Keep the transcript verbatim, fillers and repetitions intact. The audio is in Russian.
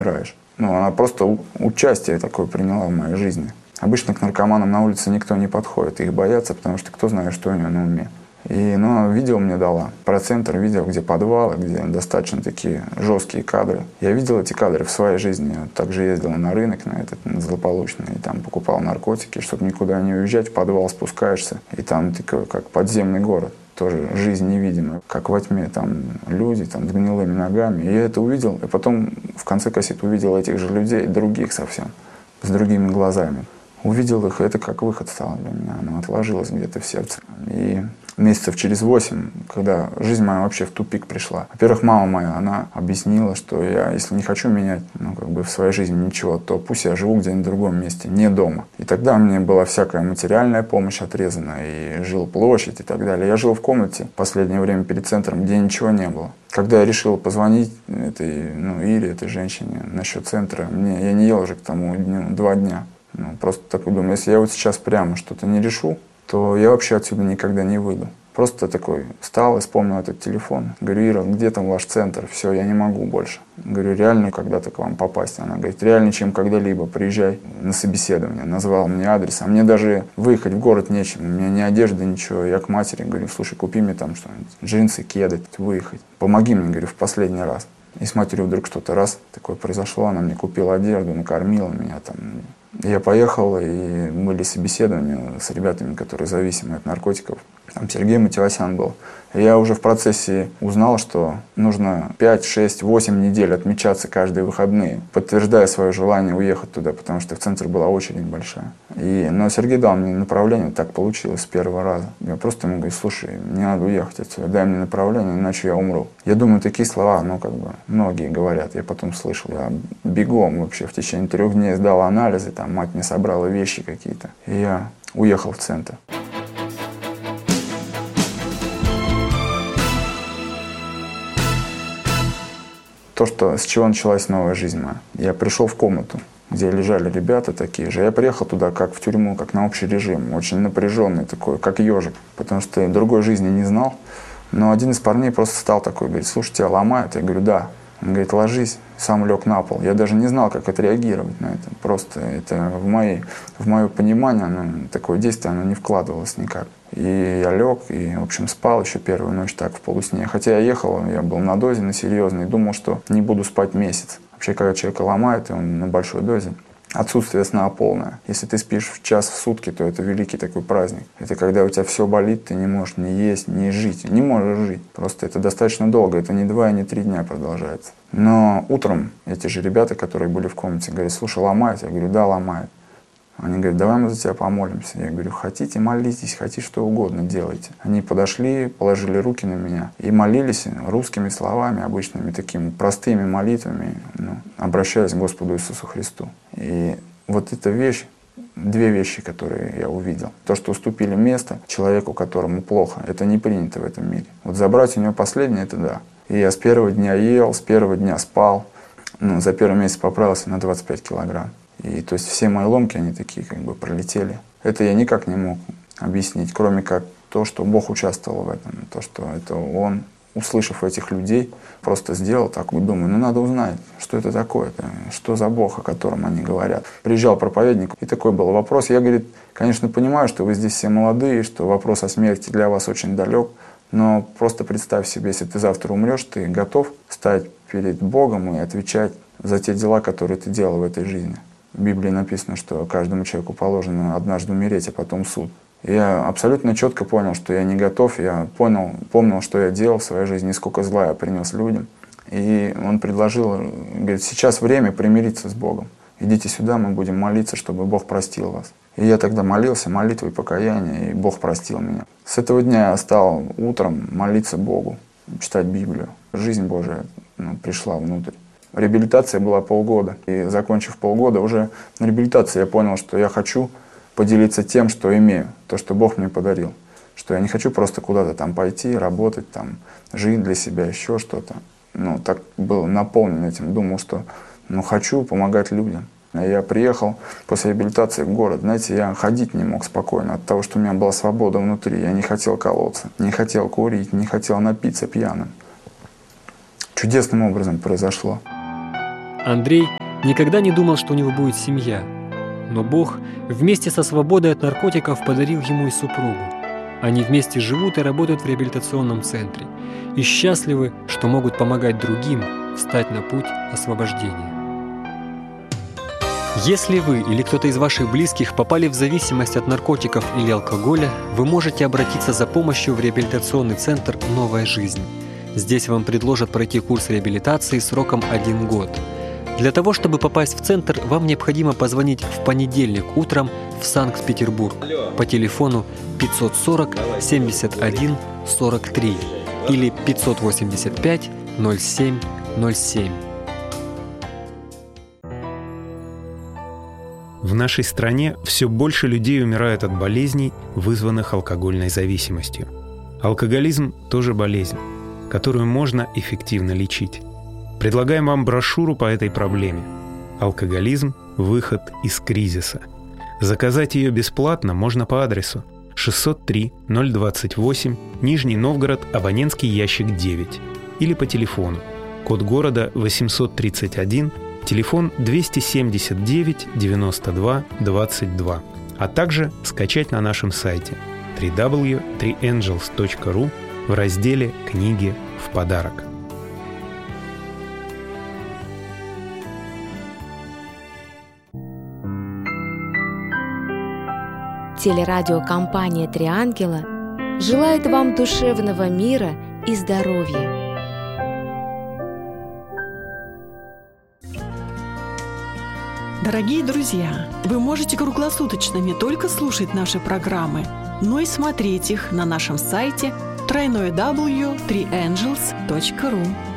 умираешь. Ну, она просто у- участие такое приняла в моей жизни. Обычно к наркоманам на улице никто не подходит, их боятся, потому что кто знает, что у нее на уме. И, ну, видео мне дала. Про центр видео, где подвалы, где достаточно такие жесткие кадры. Я видел эти кадры в своей жизни. Я также ездил на рынок, на этот, на Злополучный, и там покупал наркотики, чтобы никуда не уезжать. В подвал спускаешься, и там такой, как подземный город. Тоже жизнь невидимая, как во тьме, там люди там, с гнилыми ногами. И я это увидел, и потом в конце кассеты увидел этих же людей, других совсем, с другими глазами. Увидел их, и это как выход стало для меня, оно отложилось где-то в сердце. И месяцев через восемь, когда жизнь моя вообще в тупик пришла. Во-первых, мама моя, она объяснила, что я, если не хочу менять, ну, как бы в своей жизни ничего, то пусть я живу где-нибудь в другом месте, не дома. И тогда мне была всякая материальная помощь отрезана, и жилплощадь и так далее. Я жил в комнате в последнее время перед центром, где ничего не было. Когда я решил позвонить этой, ну, Ире, этой женщине насчет центра, мне, я не ел уже к тому дню два дня. Ну, просто такой думаю, если я вот сейчас прямо что-то не решу, то я вообще отсюда никогда не выйду. Просто такой встал и вспомнил этот телефон. Говорю, Ира, где там ваш центр? Все, я не могу больше. Говорю, реально когда-то к вам попасть? Она говорит, реально, чем когда-либо. Приезжай на собеседование. Назвал мне адрес. А мне даже выехать в город нечем. У меня ни одежды, ничего. Я к матери говорю, слушай, купи мне там что-нибудь. Джинсы, кеды, выехать. Помоги мне, говорю, в последний раз. И с матерью вдруг что-то раз такое произошло. Она мне купила одежду, накормила меня там. Я поехал, и были собеседования с ребятами, которые зависимы от наркотиков. Там Сергей Матевосян был. И я уже в процессе узнал, что нужно пять, шесть, восемь недель отмечаться каждые выходные, подтверждая свое желание уехать туда, потому что в центр была очередь большая. И, но Сергей дал мне направление, так получилось с первого раза. Я просто ему говорю, слушай, мне надо уехать отсюда, дай мне направление, иначе я умру. Я думаю, такие слова, ну, как бы, многие говорят, я потом слышал. Я бегом вообще в течение трех дней сдал анализы, там мать мне собрала вещи какие-то, и я уехал в центр. То, что, с чего началась новая жизнь моя. Я пришел в комнату, где лежали ребята такие же. Я приехал туда как в тюрьму, как на общий режим, очень напряженный такой, как ежик, потому что другой жизни не знал. Но один из парней просто стал такой, говорит, слушай, тебя ломают? Я говорю, да. Он говорит, ложись, сам лег на пол. Я даже не знал, как отреагировать на это. Просто это в, моей, в мое понимание, оно, такое действие, оно не вкладывалось никак. И я лег, и, в общем, спал еще первую ночь так в полусне. Хотя я ехал, я был на дозе, на серьезной, думал, что не буду спать месяц. Вообще, когда человека ломает, и он на большой дозе, отсутствие сна полное. Если ты спишь в час в сутки, то это великий такой праздник. Это когда у тебя все болит, ты не можешь ни есть, ни жить. Не можешь жить. Просто это достаточно долго. Это не два и не три дня продолжается. Но утром эти же ребята, которые были в комнате, говорят, слушай, ломает? Я говорю, да, ломает. Они говорят, давай мы за тебя помолимся. Я говорю, хотите, молитесь, хотите, что угодно делайте. Они подошли, положили руки на меня и молились русскими словами, обычными такими простыми молитвами, ну, обращаясь к Господу Иисусу Христу. И вот эта вещь, две вещи, которые я увидел. То, что уступили место человеку, которому плохо, это не принято в этом мире. Вот забрать у него последнее, это да. И я с первого дня ел, с первого дня спал. Ну, за первый месяц поправился на двадцать пять килограмм. И то есть все мои ломки, они такие как бы пролетели. Это я никак не мог объяснить, кроме как то, что Бог участвовал в этом. То, что это Он, услышав этих людей, просто сделал так. И думаю, ну надо узнать, что это такое-то, что за Бог, о котором они говорят. Приезжал проповедник, и такой был вопрос. Я, говорит, конечно, понимаю, что вы здесь все молодые, что вопрос о смерти для вас очень далек, но просто представь себе, если ты завтра умрешь, ты готов стать перед Богом и отвечать за те дела, которые ты делал в этой жизни. В Библии написано, что каждому человеку положено однажды умереть, а потом суд. И я абсолютно четко понял, что я не готов. Я понял, помнил, что я делал в своей жизни, и сколько зла я принес людям. И он предложил, говорит, сейчас время примириться с Богом. Идите сюда, мы будем молиться, чтобы Бог простил вас. И я тогда молился молитвой покаяния, и Бог простил меня. С этого дня я стал утром молиться Богу, читать Библию. Жизнь Божия, ну, пришла внутрь. Реабилитация была полгода. И закончив полгода, уже на реабилитации я понял, что я хочу поделиться тем, что имею, то, что Бог мне подарил. Что я не хочу просто куда-то там пойти, работать, там, жить для себя, еще что-то. Ну, так был наполнен этим. Думал, что ну, хочу помогать людям. Я приехал после реабилитации в город. Знаете, я ходить не мог спокойно от того, что у меня была свобода внутри. Я не хотел колоться, не хотел курить, не хотел напиться пьяным. Чудесным образом произошло. Андрей никогда не думал, что у него будет семья. Но Бог вместе со свободой от наркотиков подарил ему и супругу. Они вместе живут и работают в реабилитационном центре. И счастливы, что могут помогать другим встать на путь освобождения. Если вы или кто-то из ваших близких попали в зависимость от наркотиков или алкоголя, вы можете обратиться за помощью в реабилитационный центр «Новая жизнь». Здесь вам предложат пройти курс реабилитации сроком один год. Для того, чтобы попасть в центр, вам необходимо позвонить в понедельник утром в Санкт-Петербург по телефону пятьсот сорок семьдесят один сорок три или пятьсот восемьдесят пять ноль семь ноль семь. В нашей стране все больше людей умирают от болезней, вызванных алкогольной зависимостью. Алкоголизм тоже болезнь, которую можно эффективно лечить. Предлагаем вам брошюру по этой проблеме «Алкоголизм. Выход из кризиса». Заказать ее бесплатно можно по адресу шестьсот три ноль двадцать восемь, Нижний Новгород, абонентский ящик девять, или по телефону, код города восемьсот тридцать один, телефон двести семьдесят девять девяносто два двадцать два, а также скачать на нашем сайте дабл ю дабл ю дабл ю точка три энджелс точка ру в разделе «Книги в подарок». Телерадиокомпания «Три ангела» желает вам душевного мира и здоровья. Дорогие друзья, вы можете круглосуточно не только слушать наши программы, но и смотреть их на нашем сайте дабл ю дабл ю дабл ю точка три энджелс точка ру.